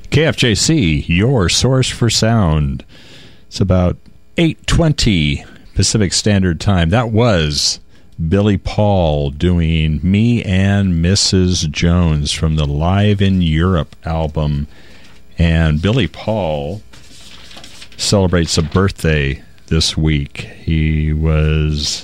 KFJC, your source for sound. It's about 8:20 Pacific Standard Time. That was Billy Paul doing Me and Mrs. Jones from the Live in Europe album. And Billy Paul celebrates a birthday this week. He was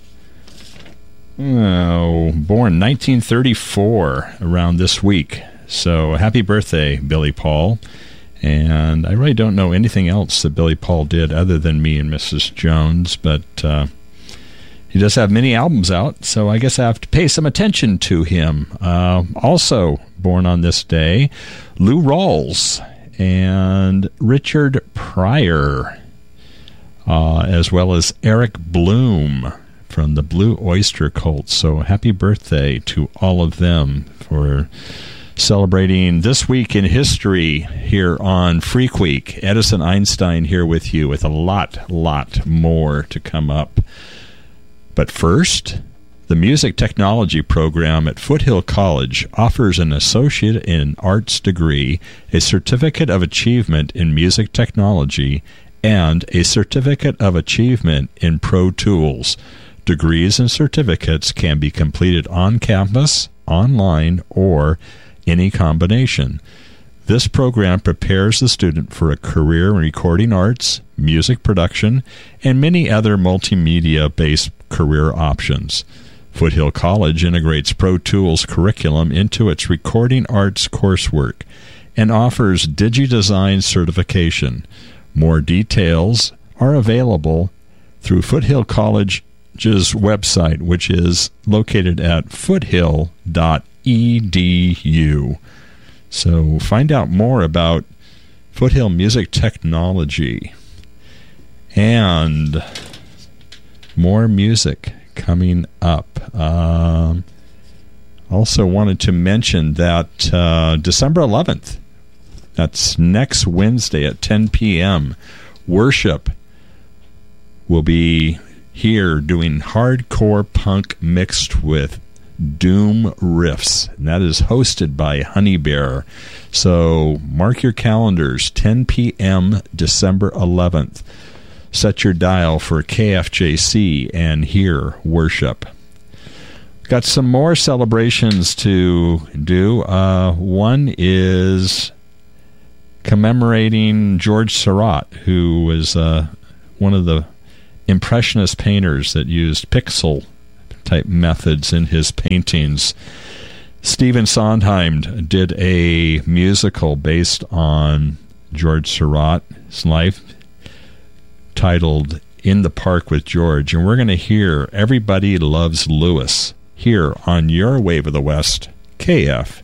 born 1934, around this week. So happy birthday, Billy Paul. And I really don't know anything else that Billy Paul did other than Me and Mrs. Jones, but he does have many albums out, so I guess I have to pay some attention to him. Also born on this day, Lou Rawls and Richard Pryor, as well as Eric Bloom from the Blue Oyster Cult. So happy birthday to all of them for celebrating this week in history here on Freak Week. Edison Einstein here with you with a lot more to come up. But first, the Music Technology program at Foothill College offers an Associate in Arts degree, a Certificate of Achievement in Music Technology, and a Certificate of Achievement in Pro Tools. Degrees and certificates can be completed on campus, online, or any combination. This program prepares the student for a career in recording arts, music production, and many other multimedia-based career options. Foothill College integrates Pro Tools curriculum into its recording arts coursework and offers DigiDesign certification. More details are available through Foothill College's website, which is located at foothill.edu. So find out more about Foothill Music Technology and more music coming up. Also wanted to mention that December 11th, that's next Wednesday at 10 p.m., Worship will be here doing hardcore punk mixed with doom riffs, and that is hosted by Honey Bear. So mark your calendars, 10 p.m. December 11th. Set your dial for KFJC and hear Worship. Got some more celebrations to do. One is commemorating George Seurat, who was one of the Impressionist painters that used pixel type methods in his paintings. Stephen Sondheim did a musical based on George Seurat's life titled In the Park with George, and we're going to hear Everybody Loves Louis here on your Wave of the West, KFJC.